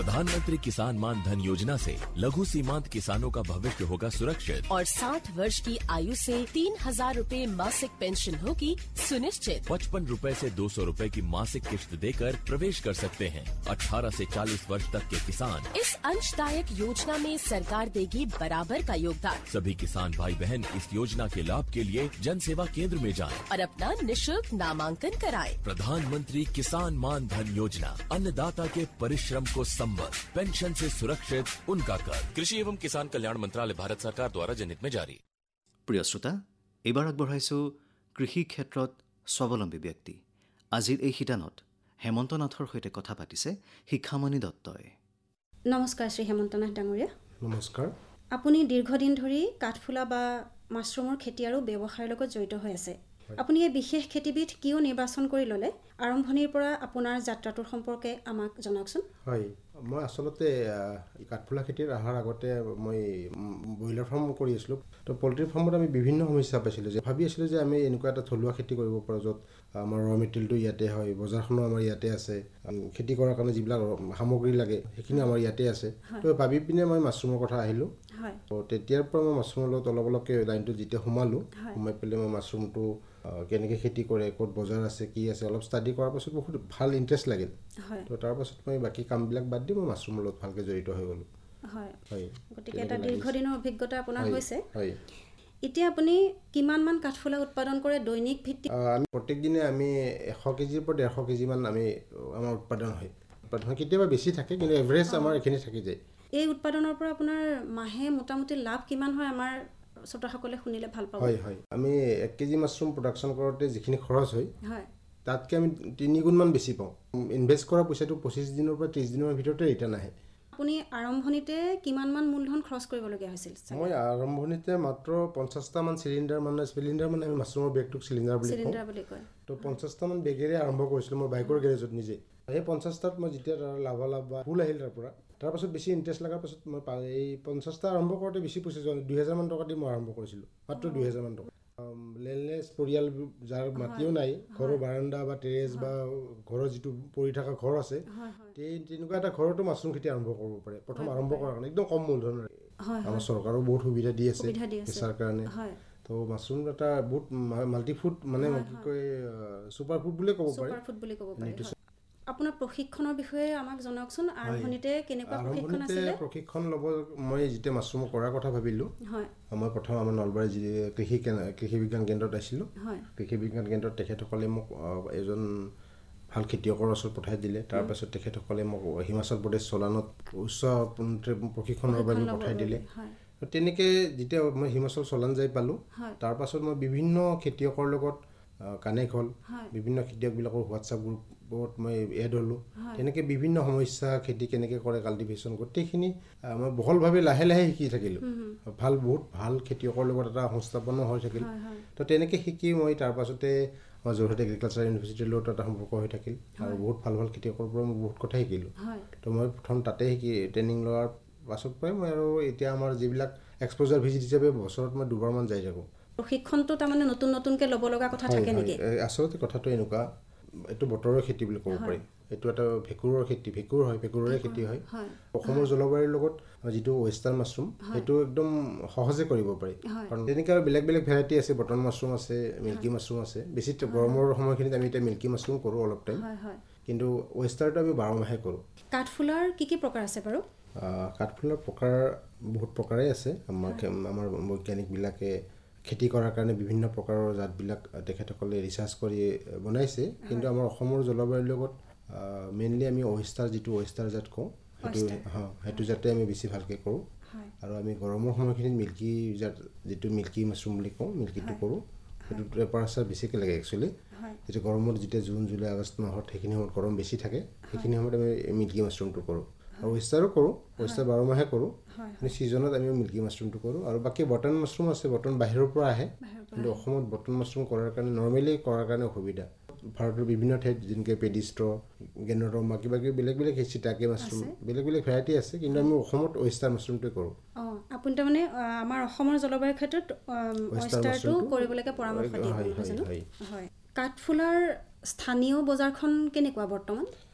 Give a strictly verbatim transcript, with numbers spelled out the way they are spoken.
प्रधानमंत्री किसान मान धन योजना से लघु सीमांत किसानों का भविष्य होगा सुरक्षित और साठ वर्ष की आयु से तीन हजार रूपए मासिक पेंशन होगी सुनिश्चित। पचपन रूपए से दो सौ रूपए की मासिक किश्त देकर प्रवेश कर सकते हैं। अठारह से चालीस वर्ष तक के किसान इस अंशदायक योजना में सरकार देगी बराबर का योगदान। सभी किसान भाई बहन इस योजना के लाभ के लिए जन सेवा केंद्र में जाएं और अपना निशुल्क नामांकन कराएं। प्रधानमंत्री किसान मान धन योजना, अन्नदाता के परिश्रम को संबल, पेंशन से सुरक्षित उनका कर। कृषि एवं किसान कल्याण मंत्रालय, भारत सरकार द्वारा जनहित में जारी। প্ৰিয় শ্ৰোতা, এইবাৰ আগবঢ়াইছোঁ কৃষি ক্ষেত্ৰত স্বাৱলম্বী ব্যক্তি। আজিৰ এই শিতানত হেমন্ত নাথৰ সৈতে কথা পাতিছে শিক্ষামণি দত্তই। নমস্কাৰ শ্ৰী হেমন্ত নাথ ডাঙৰীয়া। নমস্কাৰ। আপুনি দীৰ্ঘদিন ধৰি কাঠফুলা বা মাছৰুমৰ খেতি আৰু ব্যৱসায়ৰ লগত জড়িত হৈ আছে। আপুনি এই বিশেষ খেতিবিধ কিয় নিৰ্বাচন কৰি ল'লে, আৰম্ভণিৰ পৰা আপোনাৰ যাত্ৰাটোৰ সম্পৰ্কে আমাক জনাওকচোন। হয়, মই আচলতে কাঠফুলা খেতিৰ অহাৰ আগতে মই ব্ৰইলাৰ ফাৰ্ম কৰি আছিলোঁ। তো পল্ট্ৰি ফাৰ্মত আমি বিভিন্ন সমস্যা পাইছিলোঁ, যে ভাবি আছিলোঁ যে আমি এনেকুৱা এটা থলুৱা খেতি কৰিব পাৰোঁ য'ত আমাৰ ৰ মেটেৰিয়েলটো ইয়াতে হয়, বজাৰখনো আমাৰ ইয়াতে আছে, খেতি কৰাৰ কাৰণে যিবিলাক সামগ্ৰী লাগে সেইখিনি আমাৰ ইয়াতে আছে। তো ভাবি পিনে মই মাছৰুমৰ কথা আহিলোঁ। তো তেতিয়াৰ পৰা মই মাছৰুমৰ লগত অলপ অলপকৈ লাইনটো যেতিয়া সোমালোঁ, সোমাই পেলাই মই মাছৰুমটো কেনেকৈ খেতি কৰে, ক'ত বজাৰ আছে, কি আছে, অলপ ষ্টাডি কৰাৰ পাছত বহুত ভাল ইণ্টাৰেষ্ট লাগিল। তো তাৰপাছত মই বাকী কামবিলাক বাদ দি মই মাছৰুমৰ লগত ভালকৈ জড়িত হৈ গ'লোঁ। হয়, গতিকে এটা দীৰ্ঘদিনৰ অভিজ্ঞতা আপোনাৰ হৈছে। হয়। এতিয়া আপুনি কিমানমান কাঠফুলা উৎপাদন কৰে দৈনিক ভিত্তিত? আমি প্ৰত্যেক দিনে আমি এশ কেজিৰ পৰা ডেৰশ কেজিমান আমি আমাৰ উৎপাদন হয়। উৎপাদন কেতিয়াবা বেছি থাকে, কিন্তু এভাৰেজ আমাৰ এইখিনি থাকি যায়। এই উৎপাদনৰ পৰা আপোনাৰ মাহে মোটামুটি লাভ কিমান হয় আমাৰ শ্ৰোতাসকলে শুনিলে ভাল পাব। হয় হয়, আমি এক কেজি মাছৰুম প্ৰডাকশ্যন কৰোঁতে যিখিনি খৰচ হয় হয় তাতকৈ আমি তিনি গুণমান বেছি পাওঁ। ইনভেষ্ট কৰা পইচাটো পঁচিছ দিনৰ পৰা ত্ৰিছ দিনৰ ভিতৰতে ৰিটাৰ্ণ আহে। আপুনি আৰম্ভণিতে কিমানমান মূলধন খৰচ কৰিবলগীয়া হৈছিল? মই আৰম্ভণিতে মাত্ৰ পঞ্চাছটামান চিলিণ্ডাৰ মানে চিলিণ্ডাৰ মানে আমি মাছৰুমৰ বেগটোক চিলিণ্ডাৰ বুলি চিলিণ্ডাৰ বুলি কয়। তো পঞ্চাছটামান বেগেৰে আৰম্ভ কৰিছিলোঁ মই বাইকৰ গেৰেজত নিজে। সেই পঞ্চাছটাত মই যেতিয়া লাভালাভ বা ফুল আহিল তাৰ পৰা, তাৰপাছত বেছি ইণ্টাৰেষ্ট লগাৰ পাছত মই এই পঞ্চাছটা আৰম্ভ কৰোঁতে বেছি পইচা যোৱা দুই হাজাৰমান টকা দি মই আৰম্ভ কৰিছিলোঁ, মাত্ৰ দুই হাজাৰমান টকা। লেণ্ডলেছ পৰিয়াল যাৰ মাটিও নাই, ঘৰৰ বাৰাণ্ডা বা টেৰেছ বা ঘৰৰ যিটো পৰি থকা ঘৰ আছে, তেনেকুৱা এটা ঘৰতো মাছৰুম খেতি আৰম্ভ কৰিব পাৰে প্ৰথম আৰম্ভ কৰাৰ কাৰণে, একদম কম মূলধনেৰে। আমাৰ চৰকাৰেও বহুত সুবিধা দি আছে পেচাৰ কাৰণে। তো মাছৰুম এটা বহুত মাল্টি ফুড মানে কি কয় ছুপাৰ ফুড বুলিয়ে ক'ব পাৰে। আপোনাৰ প্ৰশিক্ষণৰ বিষয়ে আমাক জনাওকচোন। আৰম্ভণিতে কেনেকুৱা প্ৰশিক্ষণ আছিলে? প্ৰশিক্ষণ ল'ব মই যেতিয়া মাছৰুম কৰাৰ কথা ভাবিলোঁ, মই প্ৰথম আমাৰ নলবাৰী যি কৃষি কৃষি বিজ্ঞান কেন্দ্ৰত আহিছিলোঁ। কৃষি বিজ্ঞান কেন্দ্ৰত তেখেতসকলে মোক এজন ভাল খেতিয়কৰ ওচৰত পঠাই দিলে। তাৰপাছত তেখেতসকলে মোক হিমাচল প্ৰদেশ চলানত উচ্চ প্ৰশিক্ষণৰ বাবে পঠাই দিলে। তেনেকৈ যেতিয়া মই হিমাচল চলান যাই পালোঁ, তাৰপাছত মই বিভিন্ন খেতিয়কৰ লগত কানেক্ট হ'ল, বিভিন্ন খেতিয়কবিলাকৰ হোৱাটছআপ গ্ৰুপত মই এড হ'লোঁ। তেনেকৈ বিভিন্ন সমস্যা, খেতি কেনেকৈ কৰে, কাল্টিভেশ্যন, গোটেইখিনি মই বহলভাৱে লাহে লাহে শিকি থাকিলোঁ। ভাল বহুত ভাল খেতিয়কৰ লগত এটা সংস্থাপনো হৈ থাকিল। তো তেনেকৈ শিকি মই তাৰপাছতে মই যোৰহাট এগ্ৰিকালচাৰ ইউনিভাৰ্চিটিৰ লগত এটা সম্পৰ্ক হৈ থাকিল আৰু বহুত ভাল ভাল খেতিয়কৰ পৰা মই বহুত কথা শিকিলোঁ। তো মই প্ৰথম তাতে শিকি ট্ৰেইনিং লোৱাৰ পাছত পৰাই মই আৰু এতিয়া আমাৰ যিবিলাক এক্সপ'জাৰ ভিজিট হিচাপে বছৰত মই দুবাৰমান যাই থাকোঁ। প্ৰশিক্ষণটো তাৰমানে নতুন নতুনকৈ ল'ব লগা কথা থাকে নেকি? আচলতে কথাটো এনেকুৱা, এইটো বতৰৰ খেতি বুলি ক'ব পাৰি। এইটো এটা ভেঁকুৰৰ খেতি, ভেঁকুৰ হয়, ভেঁকুৰৰে খেতি হয়। অসমৰ জলবায়ুৰ লগত যিটো ৱেষ্টাৰ্ণ মাছৰুম, সেইটো একদম সহজে কৰিব পাৰি। কাৰণ তেনেকৈ আৰু বেলেগ বেলেগ ভেৰাইটি আছে, বটন মাছৰুম আছে, মিল্কী মাছৰুম আছে। বেছি গৰমৰ সময়খিনিত আমি এতিয়া মিল্কী মাছৰুম কৰোঁ অলপ টাইম, কিন্তু ৱেষ্টাৰ্ণটো আমি বাৰ মাহে কৰোঁ। কাঠফুলাৰ কি কি প্ৰকাৰ আছে বাৰু? কাঠফুলাৰ প্ৰকাৰ বহুত প্ৰকাৰেই আছে। আমাৰ আমাৰ বৈজ্ঞানিকবিলাকে খেতি কৰাৰ কাৰণে বিভিন্ন প্ৰকাৰৰ জাতবিলাক তেখেতসকলে ৰিচাৰ্চ কৰি বনাইছে। কিন্তু আমাৰ অসমৰ জলবায়ুৰ লগত মেইনলি আমি ৱেষ্টাৰ যিটো ৱেষ্টাৰ জাত কওঁ, সেইটো সেইটো জাতে আমি বেছি ভালকৈ কৰোঁ। আৰু আমি গৰমৰ সময়খিনিত মিল্কী জাত যিটো মিল্কী মাছৰুম বুলি কওঁ, মিল্কীটো কৰোঁ। সেইটো টেম্পাৰেচাৰ বেছিকৈ লাগে একচুৱেলি। যেতিয়া গৰমত যেতিয়া জুন জুলাই আগষ্ট মাহত সেইখিনি সময়ত গৰম বেছি থাকে, সেইখিনি সময়ত আমি মিল্কী মাছৰুমটো কৰোঁ। আৰু ৱেষ্টাৰো কৰোঁ, ৱেষ্টাৰ বাৰ মাহে কৰোঁ, কিন্তু ছিজনত আমি মিল্কী মাছৰুমটো কৰোঁ। আৰু বাকী বটন মাছৰুম আছে, বটন বাহিৰৰ পৰা আহে, কিন্তু অসমত বটন মাছৰুম কৰাৰ কাৰণে নৰ্মেলি কৰাৰ কাৰণে অসুবিধা। ভাৰতৰ বিভিন্ন ঠাইত যেনেকৈ পেডিষ্ট্ৰ, গেনৰমা, কিবা কিবি বেলেগ বেলেগ চিটাকে মাছৰুম, বেলেগ বেলেগ ভেৰাইটি আছে, কিন্তু আমি অসমত ৱেষ্টাৰ মাছৰুমটোৱে কৰোঁ। আপুনি তাৰমানে আমাৰ অসমৰ জলবায়ুৰ ক্ষেত্ৰত ৱেষ্টাৰটো কৰিবলৈকে পৰামৰ্শ দিয়ে। হয়। কাঠফুলাৰ স্থানীয় বজাৰখন কেনেকুৱা বৰ্তমান?